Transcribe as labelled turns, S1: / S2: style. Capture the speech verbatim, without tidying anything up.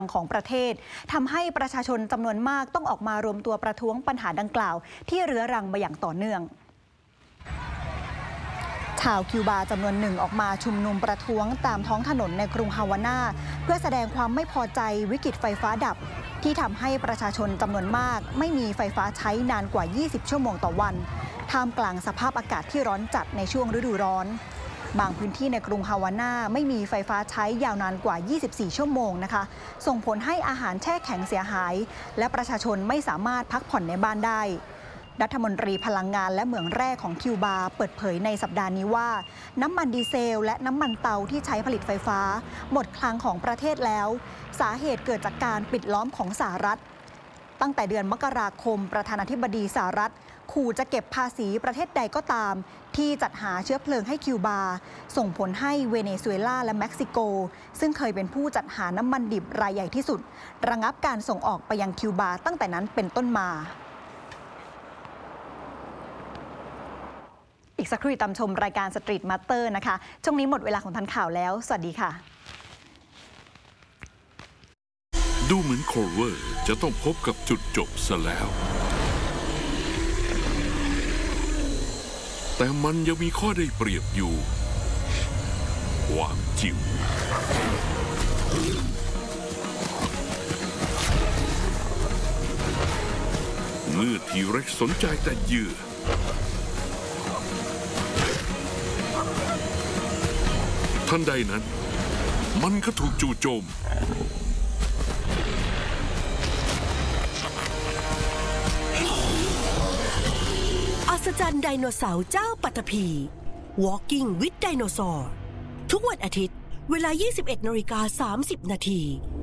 S1: ของประเทศทำให้ประชาชนจำนวนมากต้องออกมารวมตัวประท้วงปัญหาดังกล่าวที่เรื้อรังมาอย่างต่อเนื่องชาวคิวบาจำนวนหนึ่งออกมาชุมนุมประท้วงตามท้องถนนในกรุงฮาวาน่าเพื่อแสดงความไม่พอใจวิกฤตไฟฟ้าดับที่ทำให้ประชาชนจำนวนมากไม่มีไฟฟ้าใช้นานกว่ายี่สิบชั่วโมงต่อวันท่ามกลางสภาพอากาศที่ร้อนจัดในช่วงฤดูร้อนบางพื้นที่ในกรุงฮาวาน่าไม่มีไฟฟ้าใช้ยาวนานกว่ายี่สิบสี่ชั่วโมงนะคะส่งผลให้อาหารแช่แข็งเสียหายและประชาชนไม่สามารถพักผ่อนในบ้านได้รัฐมนตรีพลังงานและเหมืองแร่ของคิวบาเปิดเผยในสัปดาห์นี้ว่าน้ำมันดีเซลและน้ำมันเตาที่ใช้ผลิตไฟฟ้าหมดคลังของประเทศแล้วสาเหตุเกิดจากการปิดล้อมของสหรัฐตั้งแต่เดือนมกราคมประธานาธิบดีสหรัฐขู่จะเก็บภาษีประเทศใดก็ตามที่จัดหาเชื้อเพลิงให้คิวบาส่งผลให้เวเนซุเอลาและเม็กซิโกซึ่งเคยเป็นผู้จัดหาน้ำมันดิบรายใหญ่ที่สุดระงับการส่งออกไปยังคิวบาตั้งแต่นั้นเป็นต้นมาอีกสักครู่ตามชมรายการสตรีทมาสเตอร์นะคะช่วงนี้หมดเวลาของทันข่าวแล้วสวัสดีค่ะ
S2: ดูเหมือนโคลเวอร์จะต้องพบกับจุดจบซะแล้วแต่มันยังมีข้อได้เปรียบอยู่ความจิ๋วเมื่อทีเร็กซ์สนใจแต่เหยื่อทันใดนั้นมันก็ถูกจู่โจม
S3: อัศจรรย์ไดโนเสาร์เจ้าปัตภี Walking with Dinosaur ทุกวันอาทิตย์เวลา ยี่สิบเอ็ดนาฬิกาสามสิบนาที